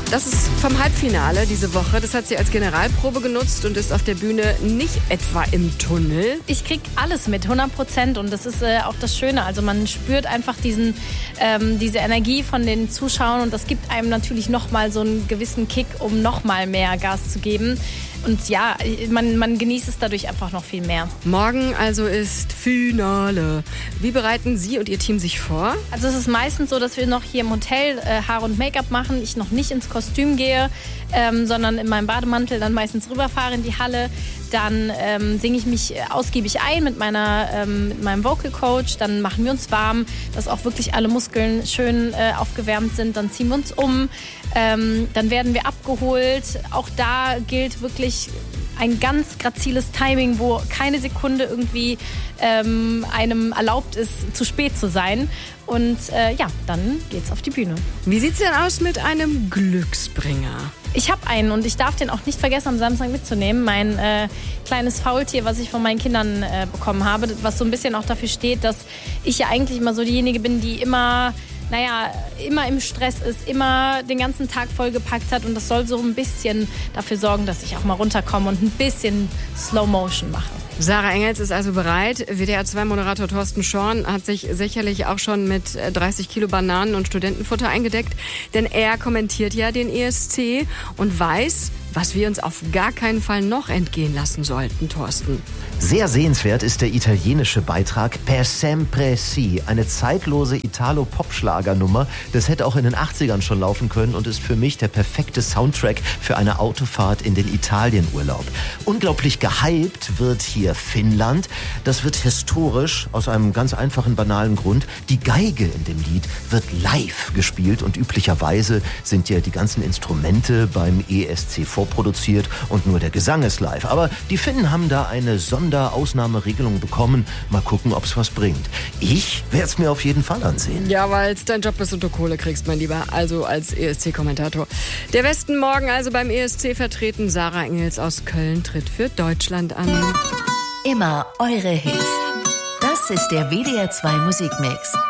Das ist vom Halbfinale diese Woche. Das hat sie als Generalprobe genutzt und ist auf der Bühne nicht etwa im Tunnel. Ich krieg alles mit, 100%. Und das ist auch das Schöne. Also man spürt einfach diese Energie von den Zuschauern. Und das gibt einem natürlich nochmal so einen gewissen Kick, um nochmal mehr Gas zu geben. Und ja, man genießt es dadurch einfach noch viel mehr. Morgen also ist Finale. Wie bereiten Sie und Ihr Team sich vor? Also es ist meistens so, dass wir noch hier im Hotel Haare und Make-up machen. Ich noch nicht ins Kostüm gehe, sondern in meinem Bademantel dann meistens rüberfahre in die Halle. Dann singe ich mich ausgiebig ein mit meinem Vocal Coach. Dann machen wir uns warm, dass auch wirklich alle Muskeln schön aufgewärmt sind. Dann ziehen wir uns um. Dann werden wir abgeholt. Auch da gilt wirklich ein ganz graziles Timing, wo keine Sekunde irgendwie einem erlaubt ist, zu spät zu sein. Und dann geht's auf die Bühne. Wie sieht's denn aus mit einem Glücksbringer? Ich habe einen und ich darf den auch nicht vergessen, am Samstag mitzunehmen. Mein kleines Faultier, was ich von meinen Kindern bekommen habe, was so ein bisschen auch dafür steht, dass ich ja eigentlich immer so diejenige bin, die immer im Stress ist, immer den ganzen Tag vollgepackt hat. Und das soll so ein bisschen dafür sorgen, dass ich auch mal runterkomme und ein bisschen Slow Motion mache. Sarah Engels ist also bereit. WDR2-Moderator Thorsten Schorn hat sich sicherlich auch schon mit 30 Kilo Bananen und Studentenfutter eingedeckt. Denn er kommentiert ja den ESC und weiß, was wir uns auf gar keinen Fall noch entgehen lassen sollten, Thorsten. Sehr sehenswert ist der italienische Beitrag Per sempre si, eine zeitlose Italo-Pop-Schlagernummer. Das hätte auch in den 80ern schon laufen können und ist für mich der perfekte Soundtrack für eine Autofahrt in den Italienurlaub. Unglaublich gehypt wird hier Finnland. Das wird historisch aus einem ganz einfachen, banalen Grund. Die Geige in dem Lied wird live gespielt und üblicherweise sind ja die ganzen Instrumente beim ESC vorproduziert und nur der Gesang ist live. Aber die Finnen haben da eine Sonderausnahmeregelung bekommen. Mal gucken, ob es was bringt. Ich werde es mir auf jeden Fall ansehen. Ja, weil es dein Job ist und du Kohle kriegst, mein Lieber. Also als ESC-Kommentator. Der Westen morgen also beim ESC vertreten. Sarah Engels aus Köln tritt für Deutschland an. Immer eure Hits. Das ist der WDR 2 Musikmix.